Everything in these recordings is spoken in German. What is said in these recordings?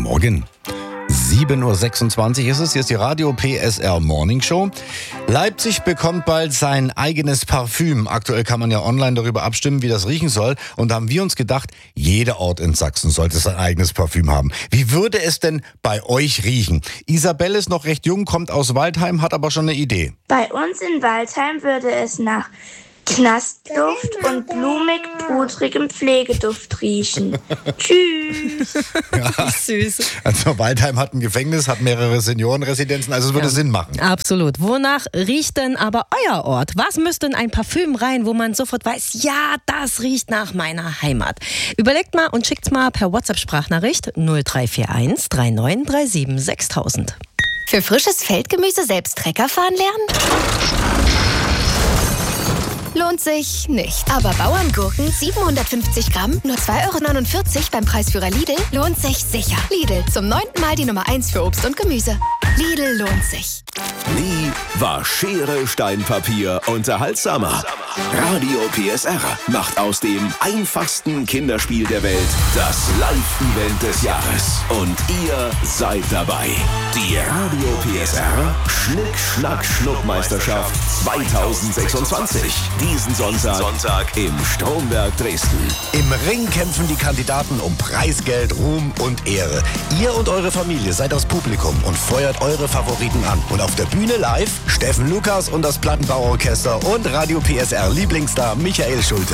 Morgen. 7.26 Uhr ist es, hier ist die Radio PSR Morning Show. Leipzig bekommt bald sein eigenes Parfüm. Aktuell kann man ja online darüber abstimmen, wie das riechen soll. Und da haben wir uns gedacht, jeder Ort in Sachsen sollte sein eigenes Parfüm haben. Wie würde es denn bei euch riechen? Isabelle ist noch recht jung, kommt aus Waldheim, hat aber schon eine Idee. Bei uns in Waldheim würde es nach Knastluft und blumig-pudrigem Pflegeduft riechen. Tschüss. Ja, süß. Also Waldheim hat ein Gefängnis, hat mehrere Seniorenresidenzen, also es würde Sinn machen. Absolut. Wonach riecht denn aber euer Ort? Was müsste in ein Parfüm rein, wo man sofort weiß, ja, das riecht nach meiner Heimat? Überlegt mal und schickt's mal per WhatsApp-Sprachnachricht 0341 3937 6000. Für frisches Feldgemüse selbst Trecker fahren lernen? Lohnt sich nicht. Aber Bauerngurken 750 Gramm, nur 2,49 € beim Preisführer Lidl, lohnt sich sicher. Lidl, zum 9. Mal die Nummer 1 für Obst und Gemüse. Lidl lohnt sich. Nie war Schere, Stein, Papier unterhaltsamer. Radio PSR macht aus dem einfachsten Kinderspiel der Welt das Live-Event des Jahres. Und ihr seid dabei. Die Radio PSR Schnick-Schnack-Schnuck-Meisterschaft 2026. Diesen Sonntag im Stromberg Dresden. Im Ring kämpfen die Kandidaten um Preisgeld, Ruhm und Ehre. Ihr und eure Familie seid das Publikum und feuert eure Favoriten an. Und auf der Bühne live Steffen Lukas und das Plattenbauorchester und Radio PSR Lieblingsstar Michael Schulte.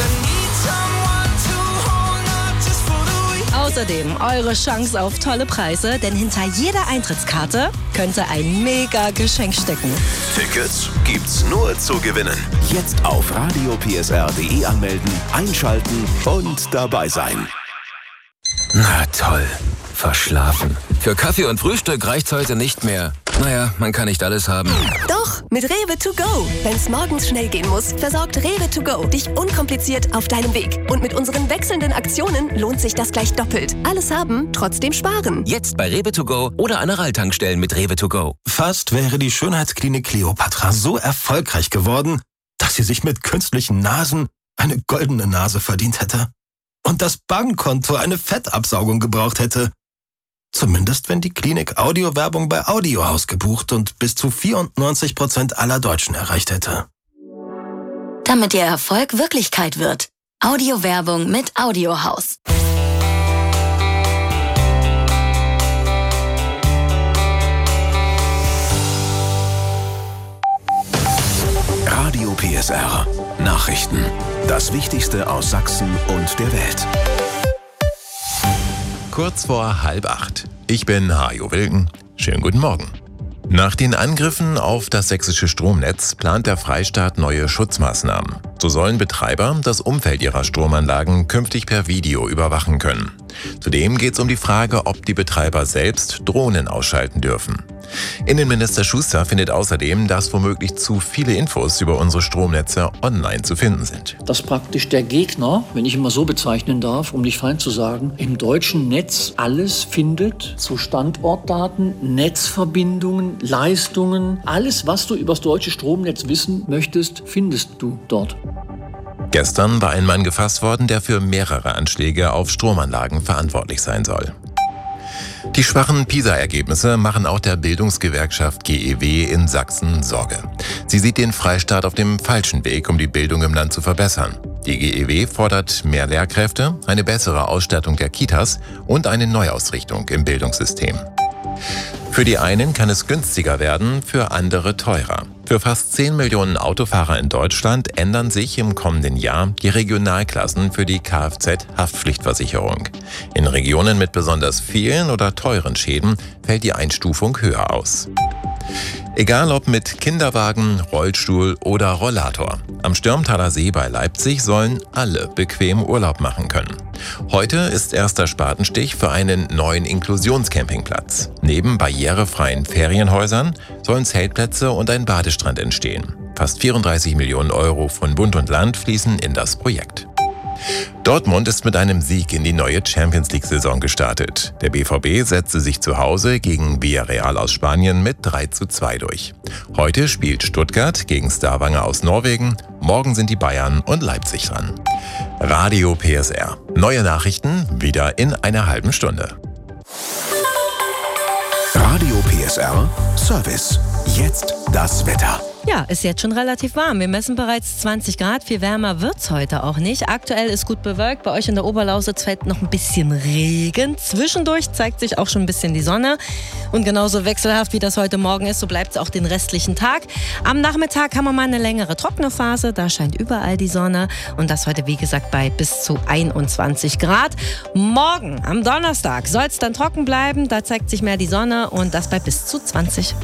Außerdem eure Chance auf tolle Preise, denn hinter jeder Eintrittskarte könnte ein mega Geschenk stecken. Tickets gibt's nur zu gewinnen. Jetzt auf radiopsr.de anmelden, einschalten und dabei sein. Na toll, verschlafen. Für Kaffee und Frühstück reicht's heute nicht mehr. Naja, man kann nicht alles haben. Doch, mit Rewe to go. Wenn's morgens schnell gehen muss, versorgt Rewe to go dich unkompliziert auf deinem Weg. Und mit unseren wechselnden Aktionen lohnt sich das gleich doppelt. Alles haben, trotzdem sparen. Jetzt bei Rewe to go oder an Aral-Tankstellen mit Rewe to go. Fast wäre die Schönheitsklinik Kleopatra so erfolgreich geworden, dass sie sich mit künstlichen Nasen eine goldene Nase verdient hätte. Und das Bankkonto eine Fettabsaugung gebraucht hätte. Zumindest wenn die Klinik Audiowerbung bei Audiohaus gebucht und bis zu 94% aller Deutschen erreicht hätte. Damit Ihr Erfolg Wirklichkeit wird. Audiowerbung mit Audiohaus. Radio PSR Nachrichten. Das Wichtigste aus Sachsen und der Welt. Kurz vor 7:30. Ich bin Hajo Wilken. Schönen guten Morgen. Nach den Angriffen auf das sächsische Stromnetz plant der Freistaat neue Schutzmaßnahmen. So sollen Betreiber das Umfeld ihrer Stromanlagen künftig per Video überwachen können. Zudem geht es um die Frage, ob die Betreiber selbst Drohnen ausschalten dürfen. Innenminister Schuster findet außerdem, dass womöglich zu viele Infos über unsere Stromnetze online zu finden sind. Dass praktisch der Gegner, wenn ich ihn mal so bezeichnen darf, um nicht fein zu sagen, im deutschen Netz alles findet zu Standortdaten, Netzverbindungen, Leistungen. Alles, was du über das deutsche Stromnetz wissen möchtest, findest du dort. Gestern war ein Mann gefasst worden, der für mehrere Anschläge auf Stromanlagen verantwortlich sein soll. Die schwachen PISA-Ergebnisse machen auch der Bildungsgewerkschaft GEW in Sachsen Sorge. Sie sieht den Freistaat auf dem falschen Weg, um die Bildung im Land zu verbessern. Die GEW fordert mehr Lehrkräfte, eine bessere Ausstattung der Kitas und eine Neuausrichtung im Bildungssystem. Für die einen kann es günstiger werden, für andere teurer. Für fast 10 Millionen Autofahrer in Deutschland ändern sich im kommenden Jahr die Regionalklassen für die Kfz-Haftpflichtversicherung. In Regionen mit besonders vielen oder teuren Schäden fällt die Einstufung höher aus. Egal ob mit Kinderwagen, Rollstuhl oder Rollator. Am Stürmtaler See bei Leipzig sollen alle bequem Urlaub machen können. Heute ist erster Spatenstich für einen neuen Inklusionscampingplatz. Neben barrierefreien Ferienhäusern sollen Zeltplätze und ein Badestrand entstehen. Fast 34 Millionen € von Bund und Land fließen in das Projekt. Dortmund ist mit einem Sieg in die neue Champions-League-Saison gestartet. Der BVB setzte sich zu Hause gegen Villarreal aus Spanien mit 3:2 durch. Heute spielt Stuttgart gegen Stavanger aus Norwegen. Morgen sind die Bayern und Leipzig dran. Radio PSR. Neue Nachrichten wieder in einer halben Stunde. PSR Service. Jetzt das Wetter. Ja, ist jetzt schon relativ warm. Wir messen bereits 20 Grad. Viel wärmer wird's heute auch nicht. Aktuell ist gut bewölkt. Bei euch in der Oberlausitz fällt noch ein bisschen Regen. Zwischendurch zeigt sich auch schon ein bisschen die Sonne. Und genauso wechselhaft wie das heute Morgen ist, so bleibt es auch den restlichen Tag. Am Nachmittag haben wir mal eine längere trockene Phase. Da scheint überall die Sonne. Und das heute, wie gesagt, bei bis zu 21 Grad. Morgen, am Donnerstag, soll es dann trocken bleiben. Da zeigt sich mehr die Sonne und das bei bis zu 20.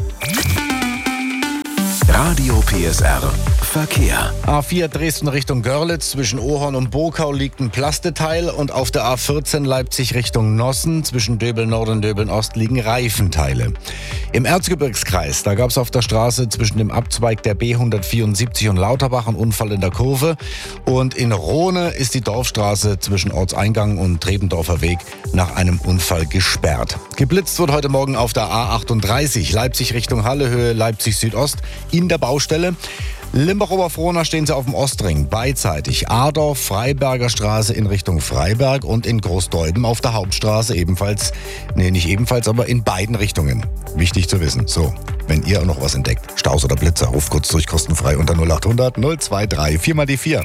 Radio PSR Verkehr. A4 Dresden Richtung Görlitz. Zwischen Ohorn und Bokau liegt ein Plasteteil. Und auf der A14 Leipzig Richtung Nossen. Zwischen Döbeln Nord und Döbeln Ost liegen Reifenteile. Im Erzgebirgskreis, da gab es auf der Straße zwischen dem Abzweig der B174 und Lauterbach einen Unfall in der Kurve. Und in Rohne ist die Dorfstraße zwischen Ortseingang und Trebendorfer Weg nach einem Unfall gesperrt. Geblitzt wird heute Morgen auf der A38 Leipzig Richtung Halle, Höhe Leipzig Südost in der Baustelle. Limbach-Oberfrohna stehen sie auf dem Ostring, beidseitig. Adorf, Freiberger Straße in Richtung Freiberg und in Großdeuben auf der Hauptstraße ebenfalls, nicht ebenfalls, aber in beiden Richtungen. Wichtig zu wissen. So, wenn ihr noch was entdeckt, Staus oder Blitzer, ruft kurz durch kostenfrei unter 0800 023 4 mal die 4.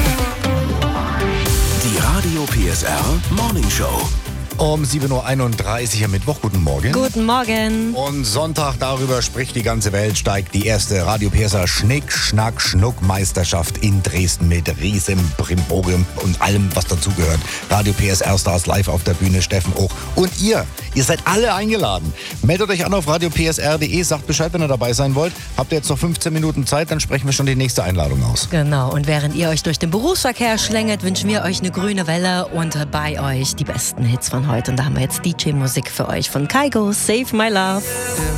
Die Radio PSR Morning Show. Um 7.31 Uhr am Mittwoch. Guten Morgen. Guten Morgen. Und Sonntag, darüber spricht die ganze Welt, steigt die erste Radio PSR Schnick, Schnack, Schnuck Meisterschaft in Dresden mit riesem Brimborium und allem, was dazugehört. Radio PSR Stars live auf der Bühne, Steffen Auch. Und ihr seid alle eingeladen. Meldet euch an auf radiopsr.de, sagt Bescheid, wenn ihr dabei sein wollt. Habt ihr jetzt noch 15 Minuten Zeit, dann sprechen wir schon die nächste Einladung aus. Genau, und während ihr euch durch den Berufsverkehr schlängelt, wünschen wir euch eine grüne Welle und bei euch die besten Hits von heute. Und da haben wir jetzt DJ-Musik für euch von Kygo, Save My Love.